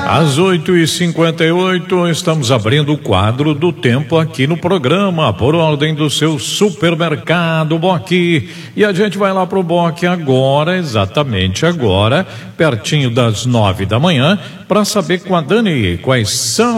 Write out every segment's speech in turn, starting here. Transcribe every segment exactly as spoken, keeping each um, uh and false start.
Às oito e cinquenta e oito, estamos abrindo o quadro do tempo aqui no programa, por ordem do seu supermercado Boque. E a gente vai lá pro Boque agora, exatamente agora, pertinho das nove da manhã, para saber com a Dani quais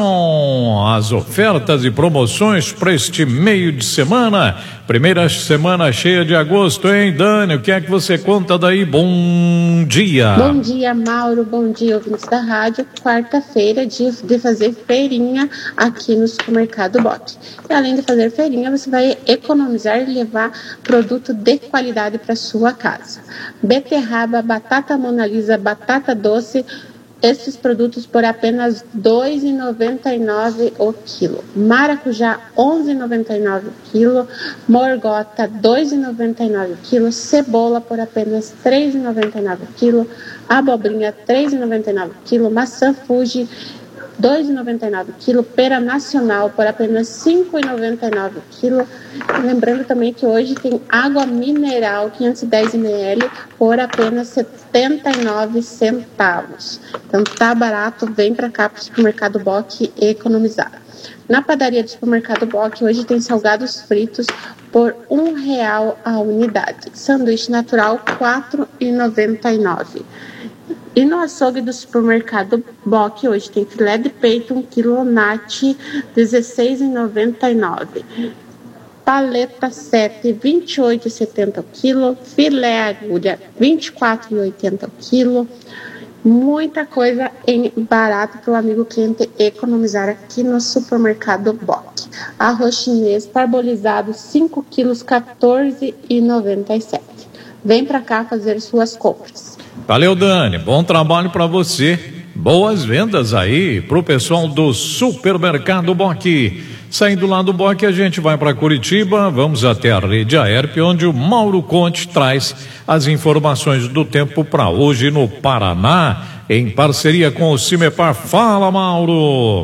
são as ofertas e promoções para este meio de semana. Primeira semana cheia de agosto, hein, Dani? O que é que você conta daí? Bom dia. Bom dia, Mauro. Bom dia, ouvintes da rádio. Quarta-feira, dia de fazer feirinha aqui no supermercado Boque. E além de fazer feirinha, você vai economizar e levar produto de qualidade para sua casa. Beterraba, batata Mona Lisa, batata doce, esses produtos por apenas dois reais e noventa e nove centavos o quilo. Maracujá, onze reais e noventa e nove centavos o quilo. Morgota, dois reais e noventa e nove centavos o quilo. Cebola por apenas três reais e noventa e nove centavos o quilo. Abobrinha, três reais e noventa e nove centavos o quilo. Maçã Fuji, dois reais e noventa e nove centavos o quilo. Pera nacional por apenas cinco reais e noventa e nove centavos o quilo. E lembrando também que hoje tem água mineral quinhentos e dez mililitros por apenas setenta e nove centavos. Então tá barato, vem pra cá pro supermercado Boque economizar. Na padaria do supermercado Boque hoje tem salgados fritos por um real a unidade. Sanduíche natural quatro reais e noventa e nove centavos. E no açougue do supermercado Boque hoje tem filé de peito um quilo Nati dezesseis reais e noventa e nove centavos. Paleta sete, vinte e oito reais e setenta centavos o quilo. Filé agulha, vinte e quatro reais e oitenta centavos o quilo. Muita coisa em barato para o amigo cliente economizar aqui no supermercado Boque. Arroz chinês parbolizado, cinco quilos, quatorze reais e noventa e sete centavos. Vem para cá fazer suas compras. Valeu, Dani. Bom trabalho para você. Boas vendas aí pro pessoal do supermercado Boque. Saindo lá do Boque, a gente vai para Curitiba, vamos até a Rede Aerp, onde o Mauro Conte traz as informações do tempo para hoje no Paraná, em parceria com o Cimepar. Fala, Mauro!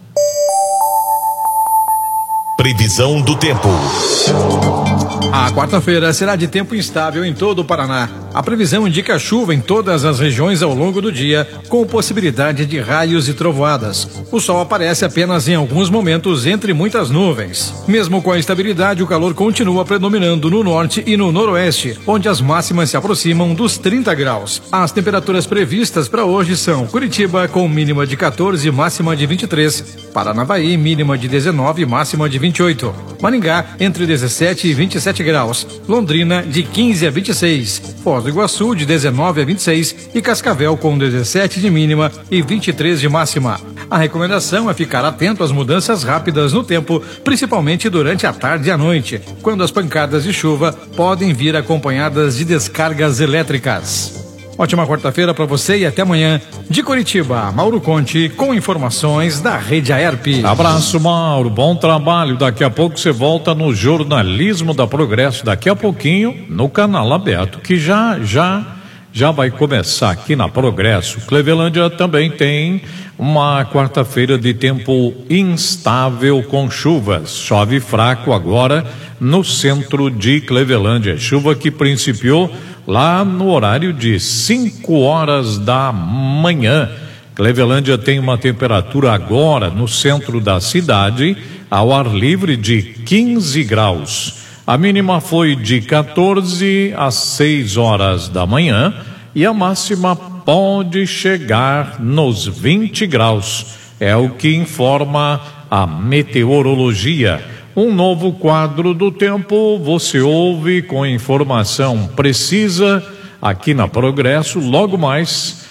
Previsão do tempo. A quarta-feira será de tempo instável em todo o Paraná. A previsão indica chuva em todas as regiões ao longo do dia, com possibilidade de raios e trovoadas. O sol aparece apenas em alguns momentos entre muitas nuvens. Mesmo com a estabilidade, o calor continua predominando no norte e no noroeste, onde as máximas se aproximam dos trinta graus. As temperaturas previstas para hoje são: Curitiba com mínima de quatorze e máxima de vinte e três, Paranavaí mínima de dezenove e máxima de vinte e oito, Maringá entre dezessete e vinte e sete graus, Londrina de quinze a vinte e seis, Foz do Iguaçu de dezenove a vinte e seis e Cascavel com dezessete de mínima e vinte e três de máxima. A recomendação é ficar atento às mudanças rápidas no tempo, principalmente durante a tarde e a noite, quando as pancadas de chuva podem vir acompanhadas de descargas elétricas. Ótima quarta-feira para você e até amanhã. De Curitiba, Mauro Conte, com informações da Rede Aerp. Abraço, Mauro. Bom trabalho. Daqui a pouco você volta no Jornalismo da Progresso. Daqui a pouquinho, no canal aberto, que já, já, já vai começar aqui na Progresso. Clevelândia também tem uma quarta-feira de tempo instável com chuvas. Chove fraco agora no centro de Clevelândia. Chuva que principiou lá no horário de cinco horas da manhã. Clevelândia tem uma temperatura agora no centro da cidade, ao ar livre, de quinze graus. A mínima foi de quatorze às seis horas da manhã e a máxima pode chegar nos vinte graus. É o que informa a meteorologia. Um novo quadro do tempo você ouve com informação precisa aqui na Progresso logo mais